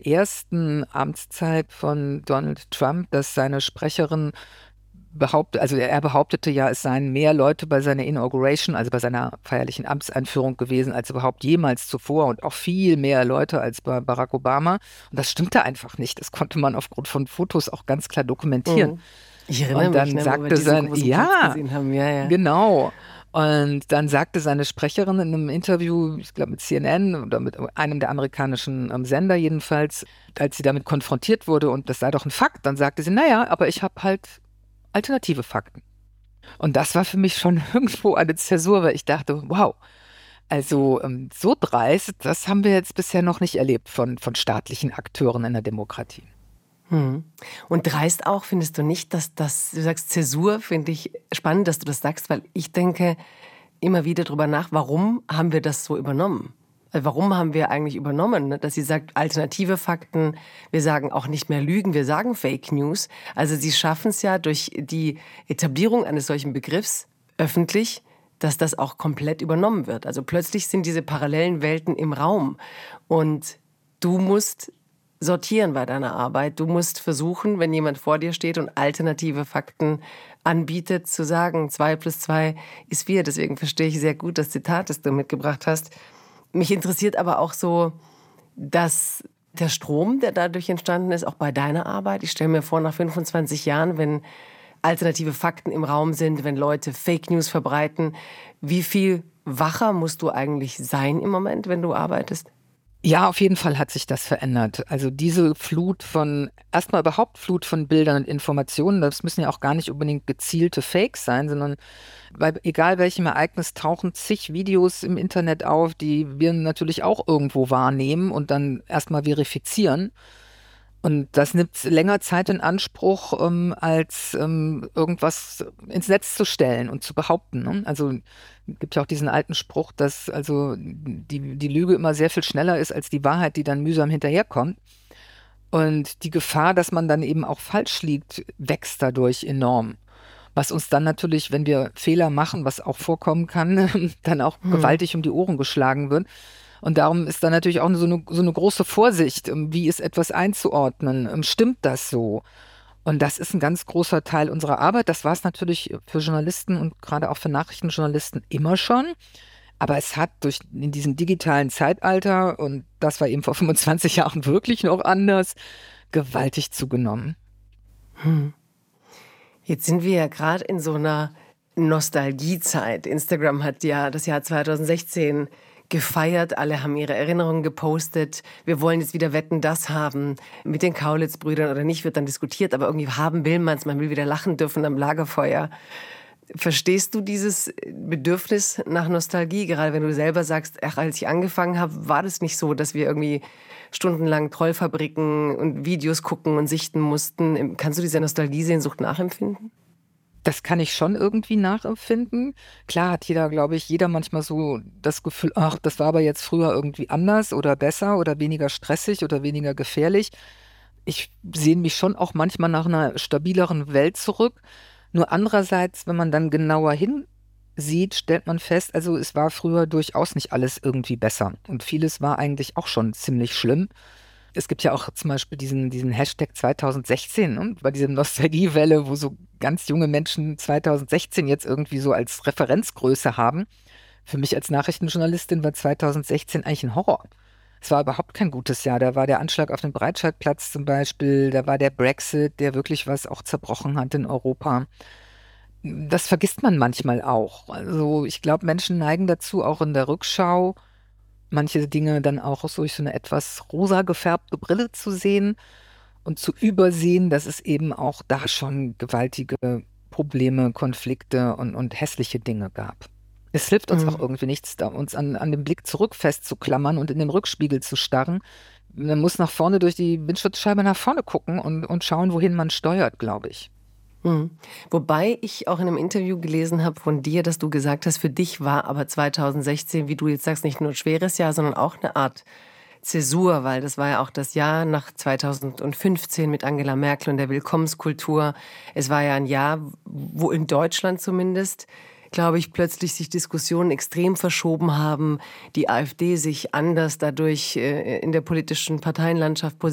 der ersten Amtszeit von Donald Trump, dass seine Sprecherin er behauptete ja, es seien mehr Leute bei seiner Inauguration, also bei seiner feierlichen Amtseinführung gewesen, als überhaupt jemals zuvor und auch viel mehr Leute als bei Barack Obama. Und das stimmte einfach nicht. Das konnte man aufgrund von Fotos auch ganz klar dokumentieren. Mhm. Ich erinnere Und mich, dann ne, wo wir sagte diesen sein, großen Platz ja, gesehen haben. Ja, ja. genau. Und dann sagte seine Sprecherin in einem Interview, ich glaube mit CNN oder mit einem der amerikanischen Sender jedenfalls, als sie damit konfrontiert wurde und das sei doch ein Fakt, dann sagte sie, naja, aber ich habe halt alternative Fakten. Und das war für mich schon irgendwo eine Zäsur, weil ich dachte, wow, also so dreist, das haben wir jetzt bisher noch nicht erlebt von staatlichen Akteuren in der Demokratie. Mhm. Und dreist auch, findest du nicht, dass das, du sagst Zäsur, finde ich spannend, dass du das sagst, weil ich denke immer wieder drüber nach, warum haben wir das so übernommen? Also warum haben wir eigentlich übernommen, ne? Dass sie sagt, alternative Fakten, wir sagen auch nicht mehr Lügen, wir sagen Fake News. Also sie schaffen es ja durch die Etablierung eines solchen Begriffs öffentlich, dass das auch komplett übernommen wird. Also plötzlich sind diese parallelen Welten im Raum und du musst sortieren bei deiner Arbeit. Du musst versuchen, wenn jemand vor dir steht und alternative Fakten anbietet, zu sagen, 2 + 2 ist 4. Deswegen verstehe ich sehr gut das Zitat, das du mitgebracht hast. Mich interessiert aber auch so, dass der Strom, der dadurch entstanden ist, auch bei deiner Arbeit. Ich stelle mir vor, nach 25 Jahren, wenn alternative Fakten im Raum sind, wenn Leute Fake News verbreiten, wie viel wacher musst du eigentlich sein im Moment, wenn du arbeitest? Ja, auf jeden Fall hat sich das verändert. Also diese erstmal überhaupt Flut von Bildern und Informationen, das müssen ja auch gar nicht unbedingt gezielte Fakes sein, sondern egal welchem Ereignis tauchen zig Videos im Internet auf, die wir natürlich auch irgendwo wahrnehmen und dann erstmal verifizieren. Und das nimmt länger Zeit in Anspruch, als irgendwas ins Netz zu stellen und zu behaupten. Ne? Also gibt ja auch diesen alten Spruch, dass also die Lüge immer sehr viel schneller ist als die Wahrheit, die dann mühsam hinterherkommt. Und die Gefahr, dass man dann eben auch falsch liegt, wächst dadurch enorm. Was uns dann natürlich, wenn wir Fehler machen, was auch vorkommen kann, dann auch Hm. gewaltig um die Ohren geschlagen wird. Und darum ist dann natürlich auch so eine große Vorsicht, wie ist etwas einzuordnen? Stimmt das so? Und das ist ein ganz großer Teil unserer Arbeit. Das war es natürlich für Journalisten und gerade auch für Nachrichtenjournalisten immer schon. Aber es hat in diesem digitalen Zeitalter, und das war eben vor 25 Jahren wirklich noch anders, gewaltig zugenommen. Hm. Jetzt sind wir ja gerade in so einer Nostalgiezeit. Instagram hat ja das Jahr 2016 gefeiert. Alle haben ihre Erinnerungen gepostet. Wir wollen jetzt wieder Wetten, das haben. Mit den Kaulitz-Brüdern oder nicht, wird dann diskutiert. Aber irgendwie haben will man es. Man will wieder lachen dürfen am Lagerfeuer. Verstehst du dieses Bedürfnis nach Nostalgie? Gerade wenn du selber sagst, ach, als ich angefangen habe, war das nicht so, dass wir irgendwie stundenlang Trollfabriken und Videos gucken und sichten mussten. Kannst du diese Nostalgiesehnsucht nachempfinden? Das kann ich schon irgendwie nachempfinden. Klar hat jeder manchmal so das Gefühl, ach, das war aber jetzt früher irgendwie anders oder besser oder weniger stressig oder weniger gefährlich. Ich sehne mich schon auch manchmal nach einer stabileren Welt zurück. Nur andererseits, wenn man dann genauer hinsieht, stellt man fest, also es war früher durchaus nicht alles irgendwie besser. Und vieles war eigentlich auch schon ziemlich schlimm. Es gibt ja auch zum Beispiel diesen Hashtag 2016, ne? Bei dieser Nostalgiewelle, wo so ganz junge Menschen 2016 jetzt irgendwie so als Referenzgröße haben. Für mich als Nachrichtenjournalistin war 2016 eigentlich ein Horror. Es war überhaupt kein gutes Jahr. Da war der Anschlag auf den Breitscheidplatz zum Beispiel, da war der Brexit, der wirklich was auch zerbrochen hat in Europa. Das vergisst man manchmal auch. Also ich glaube, Menschen neigen dazu, auch in der Rückschau manche Dinge dann auch durch so eine etwas rosa gefärbte Brille zu sehen und zu übersehen, dass es eben auch da schon gewaltige Probleme, Konflikte und hässliche Dinge gab. Es hilft uns auch Mhm. irgendwie nichts, da uns an dem Blick zurück festzuklammern und in den Rückspiegel zu starren. Man muss nach vorne durch die Windschutzscheibe nach vorne gucken und schauen, wohin man steuert, glaube ich. Mhm. Wobei ich auch in einem Interview gelesen habe von dir, dass du gesagt hast, für dich war aber 2016, wie du jetzt sagst, nicht nur ein schweres Jahr, sondern auch eine Art Zäsur, weil das war ja auch das Jahr nach 2015 mit Angela Merkel und der Willkommenskultur. Es war ja ein Jahr, wo in Deutschland zumindest, glaube ich, plötzlich sich Diskussionen extrem verschoben haben, die AfD sich anders dadurch in der politischen Parteienlandschaft positioniert